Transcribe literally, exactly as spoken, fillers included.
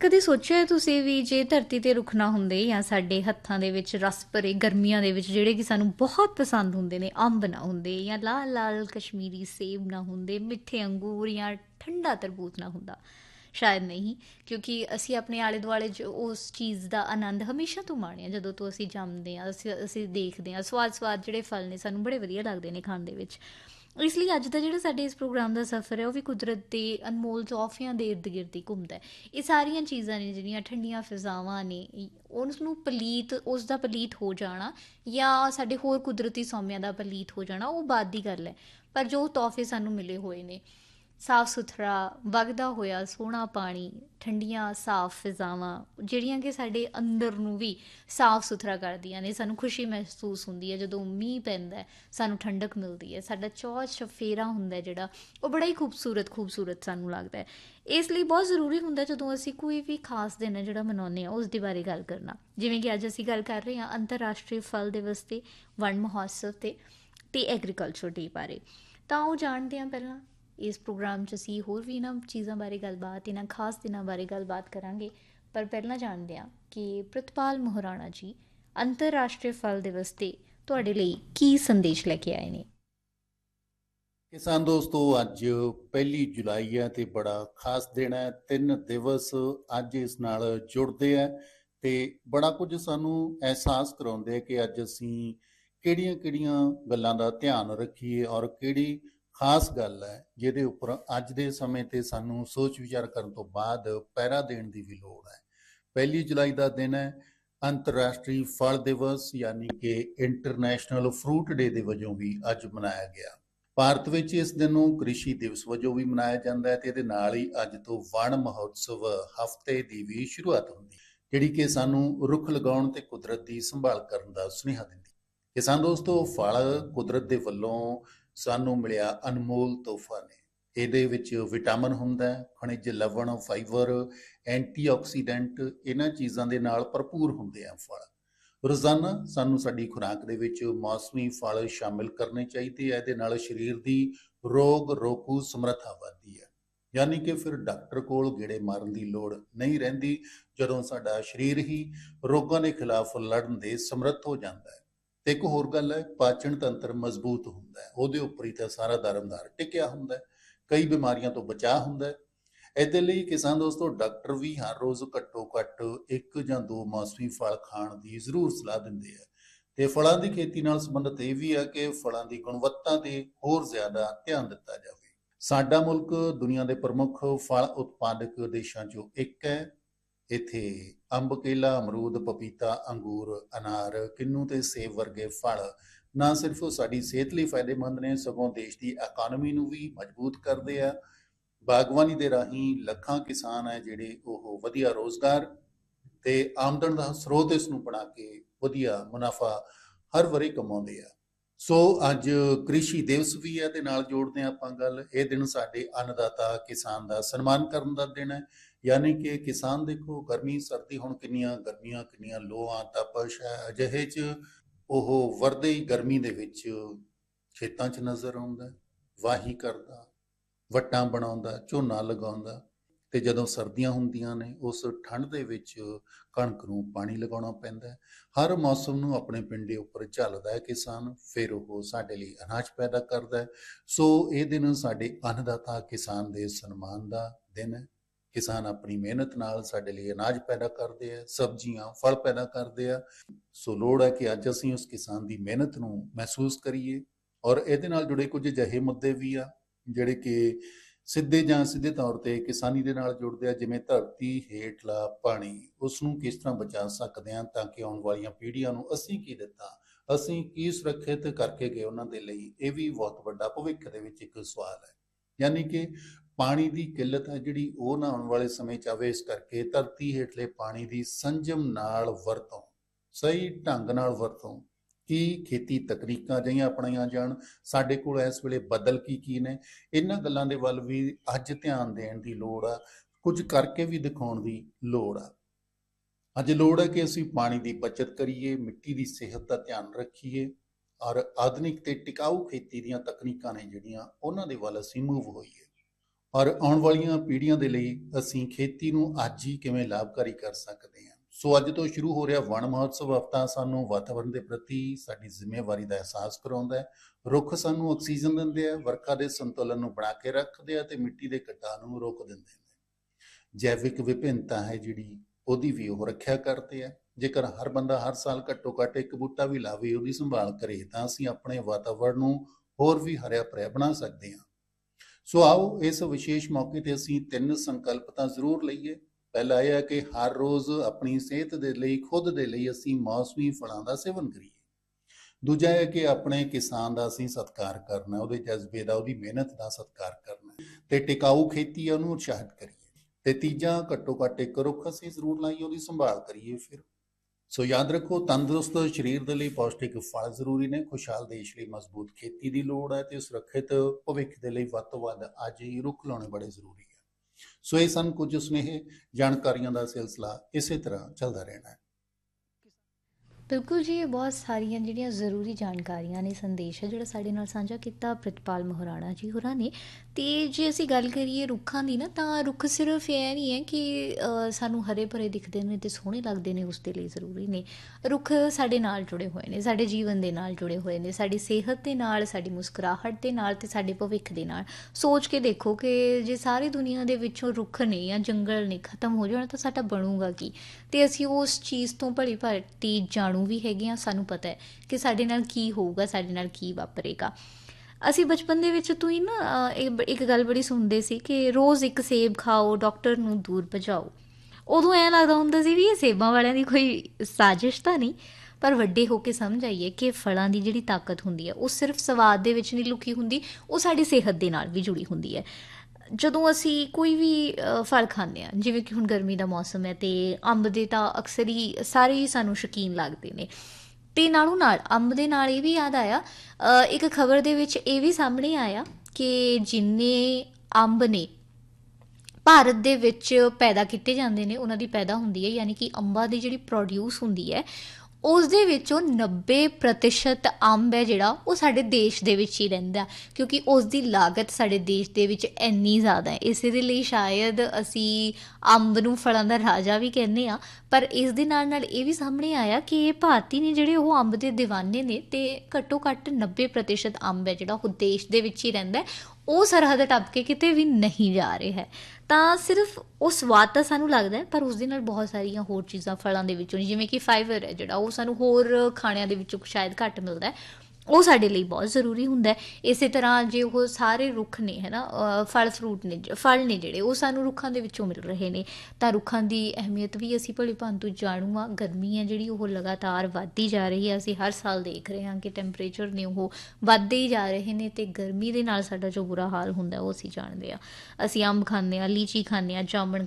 ਕਦੇ ਸੋਚਿਆ ਹੈ ਤੁਸੀਂ ਵੀ ਜੇ ਧਰਤੀ ਤੇ ਰੁੱਖ ਨਾ ਹੁੰਦੇ ਜਾਂ ਸਾਡੇ ਹੱਥਾਂ ਦੇ ਵਿੱਚ ਰਸ ਭਰੇ ਗਰਮੀਆਂ ਦੇ ਵਿੱਚ ਜਿਹੜੇ ਕਿ ਸਾਨੂੰ ਬਹੁਤ ਪਸੰਦ ਹੁੰਦੇ ਨੇ, ਅੰਬ ਨਾ ਹੁੰਦੇ ਜਾਂ ਲਾਲ ਲਾਲ ਕਸ਼ਮੀਰੀ ਸੇਬ ਨਾ ਹੁੰਦੇ, ਮਿੱਠੇ ਅੰਗੂਰ ਜਾਂ ਠੰਡਾ ਤਰਬੂਜ ਨਾ ਹੁੰਦਾ? ਸ਼ਾਇਦ ਨਹੀਂ, ਕਿਉਂਕਿ ਅਸੀਂ ਆਪਣੇ ਆਲੇ ਦੁਆਲੇ 'ਚ ਉਸ ਚੀਜ਼ ਦਾ ਆਨੰਦ ਹਮੇਸ਼ਾ ਤੋਂ ਮਾਣਿਆ। ਜਦੋਂ ਤੋਂ ਅਸੀਂ ਜੰਮਦੇ ਹਾਂ, ਅਸੀਂ ਅਸੀਂ ਦੇਖਦੇ ਹਾਂ ਸਵਾਦ ਸਵਾਦ ਜਿਹੜੇ ਫਲ ਨੇ ਸਾਨੂੰ ਬੜੇ ਵਧੀਆ ਲੱਗਦੇ ਨੇ ਖਾਣ ਦੇ ਵਿੱਚ। ਇਸ ਲਈ ਅੱਜ ਦਾ ਜਿਹੜਾ ਸਾਡੇ ਇਸ ਪ੍ਰੋਗਰਾਮ ਦਾ ਸਫ਼ਰ ਹੈ ਉਹ ਵੀ ਕੁਦਰਤ ਦੇ ਅਨਮੋਲ ਤੋਹਫਿਆਂ ਦੇ ਇਰਦ ਗਿਰਦ ਹੀ ਘੁੰਮਦਾ ਹੈ। ਇਹ ਸਾਰੀਆਂ ਚੀਜ਼ਾਂ ਨੇ ਜਿਹੜੀਆਂ ਠੰਡੀਆਂ ਫਿਜ਼ਾਵਾਂ ਨੇ, ਉਸ ਨੂੰ ਪਲੀਤ ਉਸ ਦਾ ਪਲੀਤ ਹੋ ਜਾਣਾ ਜਾਂ ਸਾਡੇ ਹੋਰ ਕੁਦਰਤੀ ਸੋਮਿਆਂ ਦਾ ਪਲੀਤ ਹੋ ਜਾਣਾ ਉਹ ਬਾਅਦ ਦੀ ਗੱਲ ਹੈ। ਪਰ ਜੋ ਤੋਹਫੇ ਸਾਨੂੰ ਮਿਲੇ ਹੋਏ ਨੇ, ਸਾਫ ਸੁਥਰਾ ਵਗਦਾ ਹੋਇਆ ਸੋਹਣਾ ਪਾਣੀ, ਠੰਡੀਆਂ ਸਾਫ ਫਿਜ਼ਾਵਾਂ ਜਿਹੜੀਆਂ ਕਿ ਸਾਡੇ ਅੰਦਰ ਨੂੰ ਵੀ ਸਾਫ ਸੁਥਰਾ ਕਰਦੀਆਂ ਨੇ, ਸਾਨੂੰ ਖੁਸ਼ੀ ਮਹਿਸੂਸ ਹੁੰਦੀ ਹੈ ਜਦੋਂ ਮੀਂਹ ਪੈਂਦਾ, ਸਾਨੂੰ ਠੰਡਕ ਮਿਲਦੀ ਹੈ, ਸਾਡਾ ਚੌ ਚਫੇਰਾ ਹੁੰਦਾ ਜਿਹੜਾ ਉਹ ਬੜਾ ਹੀ ਖੂਬਸੂਰਤ ਖੂਬਸੂਰਤ ਸਾਨੂੰ ਲੱਗਦਾ ਹੈ। ਇਸ ਲਈ ਬਹੁਤ ਜ਼ਰੂਰੀ ਹੁੰਦਾ ਜਦੋਂ ਅਸੀਂ ਕੋਈ ਵੀ ਖਾਸ ਦਿਨ ਹੈ ਜਿਹੜਾ ਮਨਾਉਂਦੇ ਹਾਂ ਉਸ ਦੇ ਬਾਰੇ ਗੱਲ ਕਰਨਾ। ਜਿਵੇਂ ਕਿ ਅੱਜ ਅਸੀਂ ਗੱਲ ਕਰ ਰਹੇ ਹਾਂ ਅੰਤਰਰਾਸ਼ਟਰੀ ਫਲ ਦਿਵਸ 'ਤੇ, ਵਣ ਮਹੋਤਸਵ 'ਤੇ ਅਤੇ ਐਗਰੀਕਲਚਰ ਡੇ ਬਾਰੇ। ਤਾਂ ਉਹ ਜਾਣਦੇ ਹਾਂ। ਪਹਿਲਾਂ ਇਸ ਪ੍ਰੋਗਰਾਮ 'ਚ ਅਸੀਂ ਹੋਰ ਵੀ ਇਹਨਾਂ ਚੀਜ਼ਾਂ ਬਾਰੇ ਗੱਲਬਾਤ, ਇਹਨਾਂ ਖਾਸ ਦਿਨਾਂ ਬਾਰੇ ਗੱਲਬਾਤ ਕਰਾਂਗੇ। ਪਰ ਪਹਿਲਾਂ ਜਾਣਦੇ ਹਾਂ ਕਿ ਪ੍ਰਿਤਪਾਲ ਮੋਹਰਾਣਾ ਜੀ ਅੰਤਰਰਾਸ਼ਟਰੀ ਫਲ ਦਿਵਸ 'ਤੇ ਤੁਹਾਡੇ ਲਈ ਕੀ ਸੰਦੇਸ਼ ਲੈ ਕੇ ਆਏ ਨੇ। ਕਿਸਾਨ ਦੋਸਤੋ, ਅੱਜ ਪਹਿਲੀ ਜੁਲਾਈ ਹੈ ਤੇ ਬੜਾ ਖਾਸ ਦਿਨ ਹੈ। ਤਿੰਨ ਦਿਵਸ ਅੱਜ ਇਸ ਨਾਲ ਜੁੜਦੇ ਆ ਤੇ ਬੜਾ ਕੁਝ ਸਾਨੂੰ ਅਹਿਸਾਸ ਕਰਾਉਂਦੇ ਆ ਕਿ ਅੱਜ ਅਸੀਂ ਕਿਹੜੀਆਂ ਕਿਹੜੀਆਂ ਗੱਲਾਂ ਦਾ ਧਿਆਨ ਰੱਖੀਏ ਔਰ ਕਿਹੜੀ ਖਾਸ ਗੱਲ ਹੈ ਜਿਹਦੇ ਉੱਪਰ ਅੱਜ ਦੇ ਸਮੇਂ ਤੇ ਸਾਨੂੰ ਸੋਚ ਵਿਚਾਰ ਕਰਨ ਤੋਂ ਬਾਅਦ ਪਹਿਰਾ ਦੇਣ ਦੀ ਵੀ ਲੋੜ ਹੈ। ਪਹਿਲੀ ਜੁਲਾਈ ਦਾ ਦਿਨ ਹੈ ਅੰਤਰਰਾਸ਼ਟਰੀ ਫਲ ਦਿਵਸ, ਯਾਨੀ ਕਿ ਇੰਟਰਨੈਸ਼ਨਲ ਫਰੂਟ ਡੇ ਦੇ ਵਜੋਂ ਵੀ ਅੱਜ ਮਨਾਇਆ ਗਿਆ। ਭਾਰਤ ਵਿੱਚ ਇਸ ਦਿਨ ਨੂੰ ਕ੍ਰਿਸ਼ੀ ਦਿਵਸ ਵਜੋਂ ਵੀ ਮਨਾਇਆ ਜਾਂਦਾ ਹੈ ਤੇ ਇਹਦੇ ਨਾਲ ਹੀ ਅੱਜ ਤੋਂ ਵਣ ਮਹੋਤਸਵ ਹਫ਼ਤੇ ਦੀ ਵੀ ਸ਼ੁਰੂਆਤ ਹੁੰਦੀ, ਜਿਹੜੀ ਕਿ ਸਾਨੂੰ ਰੁੱਖ ਲਗਾਉਣ ਤੇ ਕੁਦਰਤ ਦੀ ਸੰਭਾਲ ਕਰਨ ਦਾ ਸੁਨੇਹਾ ਦਿੰਦੀ। ਕਿਸਾਨ ਦੋਸਤੋ, ਫਲ ਕੁਦਰਤ ਦੇ ਵੱਲੋਂ ਸਾਨੂੰ ਮਿਲਿਆ ਅਨਮੋਲ ਤੋਹਫਾ ਨੇ। ਇਹਦੇ ਵਿੱਚ ਵਿਟਾਮਿਨ ਹੁੰਦਾ, ਖਣਿਜ ਲਵਣ, ਫਾਈਬਰ, ਐਂਟੀਆਕਸੀਡੈਂਟ, ਇਹਨਾਂ ਚੀਜ਼ਾਂ ਦੇ ਨਾਲ ਭਰਪੂਰ ਹੁੰਦੇ ਆ ਫਲ। ਰੋਜ਼ਾਨਾ ਸਾਨੂੰ ਸਾਡੀ ਖੁਰਾਕ ਦੇ ਵਿੱਚ ਮੌਸਮੀ ਫਲ ਸ਼ਾਮਿਲ ਕਰਨੇ ਚਾਹੀਦੇ ਆ। ਇਹਦੇ ਨਾਲ ਸਰੀਰ ਦੀ ਰੋਗ ਰੋਕੂ ਸਮਰੱਥਾ ਵੱਧਦੀ ਹੈ, ਯਾਨੀ ਕਿ ਫਿਰ ਡਾਕਟਰ ਕੋਲ ਗੇੜੇ ਮਾਰਨ ਦੀ ਲੋੜ ਨਹੀਂ ਰਹਿੰਦੀ ਜਦੋਂ ਸਾਡਾ ਸਰੀਰ ਹੀ ਰੋਗਾਂ ਦੇ ਖਿਲਾਫ ਲੜਨ ਦੇ ਸਮਰੱਥ ਹੋ ਜਾਂਦਾ ਹੈ। ਤੇ ਇੱਕ ਹੋਰ ਗੱਲ ਹੈ, ਪਾਚਨ ਤੰਤਰ ਮਜ਼ਬੂਤ ਹੁੰਦਾ ਹੈ, ਉਹਦੇ ਉੱਪਰ ਹੀ ਤਾਂ ਸਾਰਾ ਦਰਮਦਾਰ ਟਿਕਿਆ ਹੁੰਦਾ ਹੈ, ਕਈ ਬਿਮਾਰੀਆਂ ਤੋਂ ਬਚਾਅ ਹੁੰਦਾ ਹੈ। ਇਹਦੇ ਲਈ ਕਿਸਾਨ ਦੋਸਤੋ, ਡਾਕਟਰ ਵੀ ਹਰ ਰੋਜ਼ ਘੱਟੋ ਘੱਟ ਇੱਕ ਜਾਂ ਦੋ ਮੌਸਮੀ ਫਲ ਖਾਣ ਦੀ ਜ਼ਰੂਰ ਸਲਾਹ ਦਿੰਦੇ ਆ। ਤੇ ਫਲਾਂ ਦੀ ਖੇਤੀ ਨਾਲ ਸੰਬੰਧਿਤ ਇਹ ਵੀ ਹੈ ਕਿ ਫਲਾਂ ਦੀ ਗੁਣਵੱਤਾ ਤੇ ਹੋਰ ਜ਼ਿਆਦਾ ਧਿਆਨ ਦਿੱਤਾ ਜਾਵੇ। ਸਾਡਾ ਮੁਲਕ ਦੁਨੀਆ ਦੇ ਪ੍ਰਮੁੱਖ ਫਲ ਉਤਪਾਦਕ ਦੇਸ਼ਾਂ ਚੋਂ ਇੱਕ ਹੈ। ਇੱਥੇ ਅੰਬ, ਕੇਲਾ, ਅਮਰੂਦ, ਪਪੀਤਾ, ਅੰਗੂਰ, ਅਨਾਰ, ਕਿੰਨੂ ਤੇ ਸੇਬ ਵਰਗੇ ਫਲ ਨਾ ਸਿਰਫ ਸਾਡੀ ਸਿਹਤ ਲਈ ਫਾਇਦੇਮੰਦ ਨੇ, ਸਗੋਂ ਦੇਸ਼ ਦੀ ਇਕਾਨਮੀ ਨੂੰ ਵੀ ਮਜ਼ਬੂਤ ਕਰਦੇ ਆ। ਬਾਗਵਾਨੀ ਦੇ ਰਾਹੀਂ ਲੱਖਾਂ ਕਿਸਾਨ ਹੈ ਜਿਹੜੇ ਉਹ ਵਧੀਆ ਰੋਜ਼ਗਾਰ ਤੇ ਆਮਦਨ ਦਾ ਸਰੋਤ ਇਸ ਨੂੰ ਬਣਾ ਕੇ ਵਧੀਆ ਮੁਨਾਫਾ ਹਰ ਵਾਰੀ ਕਮਾਉਂਦੇ ਆ। ਸੋ ਅੱਜ ਕ੍ਰਿਸ਼ੀ ਦਿਵਸ ਵੀ ਹੈ ਤੇ ਨਾਲ ਜੋੜਦੇ ਹਾਂ ਆਪਾਂ ਗੱਲ, ਇਹ ਦਿਨ ਸਾਡੇ ਅੰਨਦਾਤਾ ਕਿਸਾਨ ਦਾ ਸਨਮਾਨ ਕਰਨ ਦਾ ਦਿਨ ਹੈ। ਯਾਨੀ ਕਿ ਕਿਸਾਨ ਦੇਖੋ, ਗਰਮੀ ਸਰਦੀ, ਹੁਣ ਕਿੰਨੀਆਂ ਗਰਮੀਆਂ, ਕਿੰਨੀਆਂ ਲੋਆਂ ਤਪਸ਼ ਹੈ, ਅਜਿਹੇ 'ਚ ਉਹ ਵਰਦੇ ਹੀ ਗਰਮੀ ਦੇ ਵਿੱਚ ਖੇਤਾਂ 'ਚ ਨਜ਼ਰ ਆਉਂਦਾ, ਵਾਹੀ ਕਰਦਾ, ਵੱਟਾਂ ਬਣਾਉਂਦਾ, ਝੋਨਾ ਲਗਾਉਂਦਾ। ਤੇ ਜਦੋਂ ਸਰਦੀਆਂ ਹੁੰਦੀਆਂ ਨੇ ਉਸ ਠੰਡ ਦੇ ਵਿੱਚ ਕਣਕ ਨੂੰ ਪਾਣੀ ਲਗਾਉਣਾ ਪੈਂਦਾ ਹੈ। ਹਰ ਮੌਸਮ ਨੂੰ ਆਪਣੇ ਪਿੰਡੇ ਉੱਪਰ ਝੱਲਦਾ ਹੈ ਕਿਸਾਨ, ਫਿਰ ਉਹ ਸਾਡੇ ਲਈ ਅਨਾਜ ਪੈਦਾ ਕਰਦਾ ਹੈ। ਸੋ ਇਹ ਦਿਨ ਸਾਡੇ ਅੰਨਦਾਤਾ ਕਿਸਾਨ ਦੇ ਸਨਮਾਨ ਦਾ ਦਿਨ ਹੈ। ਕਿਸਾਨ ਆਪਣੀ ਮਿਹਨਤ ਨਾਲ ਸਾਡੇ ਲਈ ਅਨਾਜ ਪੈਦਾ ਕਰਦੇ ਆ, ਸਬਜ਼ੀਆਂ, ਫਲ ਪੈਦਾ ਕਰਦੇ ਆ। ਸੋ ਲੋੜ ਹੈ ਕਿ ਅੱਜ ਅਸੀਂ ਉਸ ਕਿਸਾਨ ਦੀ ਮਿਹਨਤ ਨੂੰ ਮਹਿਸੂਸ ਕਰੀਏ। ਔਰ ਇਹਦੇ ਨਾਲ ਜੁੜੇ ਕੁਝ ਅਜਿਹੇ ਮੁੱਦੇ ਵੀ ਆ ਜਿਹੜੇ ਕਿ ਸਿੱਧੇ ਜਾਂ ਸਿੱਧੇ ਤੌਰ ਤੇ ਕਿਸਾਨੀ ਦੇ ਨਾਲ ਜੁੜਦੇ ਆ, ਜਿਵੇਂ ਧਰਤੀ ਹੇਠਲਾ ਪਾਣੀ, ਉਸ ਨੂੰ ਕਿਸ ਤਰ੍ਹਾਂ ਬਚਾ ਸਕਦੇ ਹਾਂ ਤਾਂ ਕਿ ਆਉਣ ਵਾਲੀਆਂ ਪੀੜ੍ਹੀਆਂ ਨੂੰ ਅਸੀਂ ਕੀ ਦਿੱਤਾ, ਅਸੀਂ ਕੀ ਸੁਰੱਖਿਅਤ ਕਰਕੇ ਗਏ ਉਹਨਾਂ ਦੇ ਲਈ। ਇਹ ਵੀ ਬਹੁਤ ਵੱਡਾ ਭਵਿੱਖ ਦੇ ਵਿੱਚ ਇੱਕ ਸਵਾਲ ਹੈ। ਯਾਨੀ ਕਿ ਪਾਣੀ ਦੀ ਕਿੱਲਤ ਹੈ ਜਿਹੜੀ ਉਹ ਨਾ ਆਉਣ ਵਾਲੇ ਸਮੇਂ 'ਚ ਆਵੇ, ਇਸ ਕਰਕੇ ਧਰਤੀ ਹੇਠਲੇ ਪਾਣੀ ਦੀ ਸੰਜਮ ਨਾਲ ਵਰਤੋਂ, ਸਹੀ ਢੰਗ ਨਾਲ ਵਰਤੋਂ, ਕੀ ਖੇਤੀ ਤਕਨੀਕਾਂ ਜਿਹੀਆਂ ਅਪਣਾਈਆਂ ਜਾਣ, ਸਾਡੇ ਕੋਲ ਇਸ ਵੇਲੇ ਬਦਲ ਕੀ ਕੀ ਨੇ, ਇਹਨਾਂ ਗੱਲਾਂ ਦੇ ਵੱਲ ਵੀ ਅੱਜ ਧਿਆਨ ਦੇਣ ਦੀ ਲੋੜ ਆ, ਕੁਝ ਕਰਕੇ ਵੀ ਦਿਖਾਉਣ ਦੀ ਲੋੜ ਆ। ਅੱਜ ਲੋੜ ਹੈ ਕਿ ਅਸੀਂ ਪਾਣੀ ਦੀ ਬਚਤ ਕਰੀਏ, ਮਿੱਟੀ ਦੀ ਸਿਹਤ ਦਾ ਧਿਆਨ ਰੱਖੀਏ ਔਰ ਆਧੁਨਿਕ ਤੇ ਟਿਕਾਊ ਖੇਤੀ ਦੀਆਂ ਤਕਨੀਕਾਂ ਨੇ ਜਿਹੜੀਆਂ ਉਹਨਾਂ ਦੇ ਵੱਲ ਅਸੀਂ ਮੂਵ ਹੋਈਏ। ਔਰ ਆਉਣ ਵਾਲੀਆਂ ਪੀੜ੍ਹੀਆਂ ਦੇ ਲਈ ਅਸੀਂ ਖੇਤੀ ਨੂੰ ਅੱਜ ਹੀ ਕਿਵੇਂ ਲਾਭਕਾਰੀ ਕਰ ਸਕਦੇ ਹਾਂ। ਸੋ ਅੱਜ ਤੋਂ ਸ਼ੁਰੂ ਹੋ ਰਿਹਾ ਵਣ ਮਹੋਤਸਵ ਹਫ਼ਤਾ ਸਾਨੂੰ ਵਾਤਾਵਰਣ ਦੇ ਪ੍ਰਤੀ ਸਾਡੀ ਜ਼ਿੰਮੇਵਾਰੀ ਦਾ ਅਹਿਸਾਸ ਕਰਾਉਂਦਾ ਹੈ। ਰੁੱਖ ਸਾਨੂੰ ਆਕਸੀਜਨ ਦਿੰਦੇ ਆ, ਵਰਖਾ ਦੇ ਸੰਤੁਲਨ ਨੂੰ ਬਣਾ ਕੇ ਰੱਖਦੇ ਆ ਤੇ ਮਿੱਟੀ ਦੇ ਕਟਾਅ ਨੂੰ ਰੋਕ ਦਿੰਦੇ ਨੇ। ਜੈਵਿਕ ਵਿਭਿੰਨਤਾ ਹੈ ਜਿਹੜੀ, ਉਹਦੀ ਵੀ ਉਹ ਰੱਖਿਆ ਕਰਦੇ ਆ। ਜੇਕਰ ਹਰ ਬੰਦਾ ਹਰ ਸਾਲ ਘੱਟੋ ਘੱਟ ਇੱਕ ਬੂਟਾ ਵੀ ਲਾਵੇ, ਉਹਦੀ ਸੰਭਾਲ ਕਰੇ, ਤਾਂ ਅਸੀਂ ਆਪਣੇ ਵਾਤਾਵਰਣ ਨੂੰ ਹੋਰ ਵੀ ਹਰਿਆ ਭਰਿਆ ਬਣਾ ਸਕਦੇ ਹਾਂ। ਸੋ ਆਓ ਇਸ ਵਿਸ਼ੇਸ਼ ਮੌਕੇ ਤੇ ਅਸੀਂ ਤਿੰਨ ਸੰਕਲਪ ਤਾਂ ਜ਼ਰੂਰ ਲਈਏ। ਪਹਿਲਾ ਇਹ ਹੈ ਕਿ ਹਰ ਰੋਜ਼ ਆਪਣੀ ਸਿਹਤ ਦੇ ਲਈ, ਖੁਦ ਦੇ ਲਈ ਅਸੀਂ ਮੌਸਮੀ ਫਲਾਂ ਦਾ ਸੇਵਨ ਕਰੀਏ। ਦੂਜਾ ਹੈ ਕਿ ਆਪਣੇ ਕਿਸਾਨ ਦਾ ਅਸੀਂ ਸਤਿਕਾਰ ਕਰਨਾ, ਉਹਦੇ ਜਜ਼ਬੇ ਦਾ, ਉਹਦੀ ਮਿਹਨਤ ਦਾ ਸਤਿਕਾਰ ਕਰਨਾ ਤੇ ਟਿਕਾਊ ਖੇਤੀ ਹੈ ਉਹਨੂੰ ਉਤਸ਼ਾਹਿਤ ਕਰੀਏ। ਤੇ ਤੀਜਾ, ਘੱਟੋ ਘੱਟ ਇੱਕ ਰੁੱਖ ਅਸੀਂ ਜ਼ਰੂਰ ਲਾਈਏ, ਉਹਦੀ ਸੰਭਾਲ ਕਰੀਏ। ਫਿਰ ਸੋ ਯਾਦ ਰੱਖੋ, ਤੰਦਰੁਸਤ ਸਰੀਰ ਦੇ ਲਈ ਪੌਸ਼ਟਿਕ ਫਲ ਜ਼ਰੂਰੀ ਨੇ, ਖੁਸ਼ਹਾਲ ਦੇਸ਼ ਲਈ ਮਜ਼ਬੂਤ ਖੇਤੀ ਦੀ ਲੋੜ ਹੈ ਤੇ ਸੁਰੱਖਿਅਤ ਭਵਿੱਖ ਦੇ ਲਈ ਵੱਧ ਤੋਂ ਵੱਧ ਅੱਜ ਹੀ ਰੁੱਖ ਲਾਉਣੇ ਬੜੇ ਜ਼ਰੂਰੀ ਹੈ। ਸੋ ਇਹ ਸਨ ਕੁਝ ਸੁਨੇਹੇ, ਜਾਣਕਾਰੀਆਂ ਦਾ ਸਿਲਸਿਲਾ ਇਸੇ ਤਰ੍ਹਾਂ ਚੱਲਦਾ ਰਹਿਣਾ ਹੈ। ਬਿਲਕੁਲ ਜੀ, ਇਹ ਬਹੁਤ ਸਾਰੀਆਂ ਜਿਹੜੀਆਂ ਜ਼ਰੂਰੀ ਜਾਣਕਾਰੀਆਂ ਨੇ, ਸੰਦੇਸ਼ ਹੈ ਜਿਹੜਾ ਸਾਡੇ ਨਾਲ ਸਾਂਝਾ ਕੀਤਾ ਪ੍ਰਿਤਪਾਲ ਮੋਹਰਾਣਾ ਜੀ ਹੋਰਾਂ ਨੇ। ਅਤੇ ਜੇ ਅਸੀਂ ਗੱਲ ਕਰੀਏ ਰੁੱਖਾਂ ਦੀ ਨਾ, ਤਾਂ ਰੁੱਖ ਸਿਰਫ ਇਹ ਨਹੀਂ ਹੈ ਕਿ ਅ, ਸਾਨੂੰ ਹਰੇ ਭਰੇ ਦਿਖਦੇ ਨੇ ਅਤੇ ਸੋਹਣੇ ਲੱਗਦੇ ਨੇ, ਉਸ ਦੇ ਲਈ ਜ਼ਰੂਰੀ ਨੇ। ਰੁੱਖ ਸਾਡੇ ਨਾਲ ਜੁੜੇ ਹੋਏ ਨੇ, ਸਾਡੇ ਜੀਵਨ ਦੇ ਨਾਲ ਜੁੜੇ ਹੋਏ ਨੇ, ਸਾਡੀ ਸਿਹਤ ਦੇ ਨਾਲ, ਸਾਡੀ ਮੁਸਕਰਾਹਟ ਦੇ ਨਾਲ ਅਤੇ ਸਾਡੇ ਭਵਿੱਖ ਦੇ ਨਾਲ। ਸੋਚ ਕੇ ਦੇਖੋ ਕਿ ਜੇ ਸਾਰੀ ਦੁਨੀਆ ਦੇ ਵਿੱਚੋਂ ਰੁੱਖ ਨੇ ਜਾਂ ਜੰਗਲ ਨੇ ਖਤਮ ਹੋ ਜਾਣ ਤਾਂ ਸਾਡਾ ਬਣੂਗਾ ਕੀ। ਅਤੇ ਅਸੀਂ ਉਸ ਚੀਜ਼ ਤੋਂ ਭਲੀ ਭਾਂਤੀ ਜਾਣੂ ਵੀ ਹੈਗੇ ਹਾਂ, ਸਾਨੂੰ ਪਤਾ ਹੈ ਕਿ ਸਾਡੇ ਨਾਲ ਕੀ ਹੋਊਗਾ, ਸਾਡੇ ਨਾਲ ਕੀ ਵਾਪਰੇਗਾ। ਅਸੀਂ ਬਚਪਨ ਦੇ ਵਿੱਚ ਤੋਂ ਹੀ ਨਾ ਅ, ਇਹ ਬ- ਇੱਕ ਗੱਲ ਬੜੀ ਸੁਣਦੇ ਸੀ ਕਿ ਰੋਜ਼ ਇੱਕ ਸੇਬ ਖਾਓ, ਡਾਕਟਰ ਨੂੰ ਦੂਰ ਭਜਾਓ। ਉਦੋਂ ਐਂ ਲੱਗਦਾ ਹੁੰਦਾ ਸੀ ਵੀ ਇਹ ਸੇਬਾਂ ਵਾਲਿਆਂ ਦੀ ਕੋਈ ਸਾਜ਼ਿਸ਼ ਤਾਂ ਨਹੀਂ, ਪਰ ਵੱਡੇ ਹੋ ਕੇ ਸਮਝ ਆਈਏ ਕਿ ਫਲਾਂ ਦੀ ਜਿਹੜੀ ਤਾਕਤ ਹੁੰਦੀ ਹੈ ਉਹ ਸਿਰਫ ਸਵਾਦ ਦੇ ਵਿੱਚ ਨਹੀਂ ਲੁਕੀ ਹੁੰਦੀ, ਉਹ ਸਾਡੀ ਸਿਹਤ ਦੇ ਨਾਲ ਵੀ ਜੁੜੀ ਹੁੰਦੀ ਹੈ। ਜਦੋਂ ਅਸੀਂ ਕੋਈ ਵੀ ਅ, ਫਲ ਖਾਂਦੇ ਹਾਂ, ਜਿਵੇਂ ਕਿ ਹੁਣ ਗਰਮੀ ਦਾ ਮੌਸਮ ਹੈ ਅਤੇ ਅੰਬ ਦੇ ਤਾਂ ਅਕਸਰ ਹੀ ਸਾਰੇ ਹੀ ਸਾਨੂੰ ਸ਼ੌਕੀਨ ਲੱਗਦੇ ਨੇ। ਅਤੇ ਨਾਲੋਂ ਨਾਲ ਅੰਬ ਦੇ ਨਾਲ ਇਹ ਵੀ ਯਾਦ ਆਇਆ, ਅ, ਇੱਕ ਖਬਰ ਦੇ ਵਿੱਚ ਇਹ ਵੀ ਸਾਹਮਣੇ ਆਇਆ ਕਿ ਜਿੰਨੇ ਅੰਬ ਨੇ ਭਾਰਤ ਦੇ ਵਿੱਚ ਪੈਦਾ ਕੀਤੇ ਜਾਂਦੇ ਨੇ, ਉਹਨਾਂ ਦੀ ਪੈਦਾ ਹੁੰਦੀ ਹੈ, ਯਾਨੀ ਕਿ ਅੰਬਾਂ ਦੀ ਜਿਹੜੀ ਪ੍ਰੋਡਿਊਸ ਹੁੰਦੀ ਹੈ, ਉਸ ਦੇ ਵਿੱਚੋਂ ਨੱਬੇ ਪ੍ਰਤੀਸ਼ਤ ਅੰਬ ਹੈ ਜਿਹੜਾ ਉਹ ਸਾਡੇ ਦੇਸ਼ ਦੇ ਵਿੱਚ ਹੀ ਰਹਿੰਦਾ, ਕਿਉਂਕਿ ਉਸ ਦੀ ਲਾਗਤ ਸਾਡੇ ਦੇਸ਼ ਦੇ ਵਿੱਚ ਇੰਨੀ ਜ਼ਿਆਦਾ ਹੈ। ਇਸੇ ਦੇ ਲਈ ਸ਼ਾਇਦ ਅਸੀਂ ਅੰਬ ਨੂੰ ਫਲਾਂ ਦਾ ਰਾਜਾ ਵੀ ਕਹਿੰਦੇ ਹਾਂ। ਪਰ ਇਸ ਦੇ ਨਾਲ ਨਾਲ ਇਹ ਵੀ ਸਾਹਮਣੇ ਆਇਆ ਕਿ ਇਹ ਭਾਰਤੀ ਨੇ ਜਿਹੜੇ ਉਹ ਅੰਬ ਦੇ ਦੀਵਾਨੇ ਨੇ, ਅਤੇ ਘੱਟੋ ਘੱਟ ਨੱਬੇ ਪ੍ਰਤੀਸ਼ਤ ਅੰਬ ਹੈ ਜਿਹੜਾ ਉਹ ਦੇਸ਼ ਦੇ ਵਿੱਚ ਹੀ ਰਹਿੰਦਾ ਹੈ, ਉਹ ਸਰਹੱਦ ਟੱਪ ਕੇ ਕਿਤੇ ਵੀ ਨਹੀਂ ਜਾ ਰਿਹਾ ਹੈ। ਤਾਂ ਸਿਰਫ ਉਹ ਸਵਾਦ ਤਾਂ ਸਾਨੂੰ ਲੱਗਦਾ ਹੈ, ਪਰ ਉਸ ਦੇ ਨਾਲ ਬਹੁਤ ਸਾਰੀਆਂ ਹੋਰ ਚੀਜ਼ਾਂ ਫਲਾਂ ਦੇ ਵਿੱਚੋਂ, ਜਿਵੇਂ ਕਿ ਫਾਈਬਰ ਹੈ ਜਿਹੜਾ ਉਹ ਸਾਨੂੰ ਹੋਰ ਖਾਣਿਆਂ ਦੇ ਵਿੱਚੋਂ ਸ਼ਾਇਦ ਘੱਟ ਮਿਲਦਾ ਹੈ, ਉਹ ਸਾਡੇ ਲਈ ਬਹੁਤ ਜ਼ਰੂਰੀ ਹੁੰਦਾ ਹੈ। ਇਸੇ ਤਰ੍ਹਾਂ ਜੇ ਉਹ ਸਾਰੇ ਰੁੱਖ ਨੇ ਹੈ ਨਾ, ਫਲ ਫਰੂਟ ਨੇ, ਫਲ ਨੇ ਜਿਹੜੇ ਉਹ ਸਾਨੂੰ ਰੁੱਖਾਂ ਦੇ ਵਿੱਚੋਂ ਮਿਲ ਰਹੇ ਨੇ, ਤਾਂ ਰੁੱਖਾਂ ਦੀ ਅਹਿਮੀਅਤ ਵੀ ਅਸੀਂ ਭਲੀ ਭਾਂਤ ਜਾਣੂ ਹਾਂ। ਗਰਮੀ ਹੈ ਜਿਹੜੀ ਉਹ ਲਗਾਤਾਰ ਵੱਧਦੀ ਜਾ ਰਹੀ ਹੈ, ਅਸੀਂ ਹਰ ਸਾਲ ਦੇਖ ਰਹੇ ਹਾਂ ਕਿ ਟੈਂਪਰੇਚਰ ਨੇ ਉਹ ਵੱਧਦੇ ਹੀ ਜਾ ਰਹੇ ਨੇ, ਅਤੇ ਗਰਮੀ ਦੇ ਨਾਲ ਸਾਡਾ ਜੋ ਬੁਰਾ ਹਾਲ ਹੁੰਦਾ ਉਹ ਅਸੀਂ ਜਾਣਦੇ ਹਾਂ। ਅਸੀਂ ਅੰਬ ਖਾਂਦੇ ਹਾਂ, ਲੀਚੀ ਖਾਂਦੇ ਹਾਂ, ਜਾਮਣ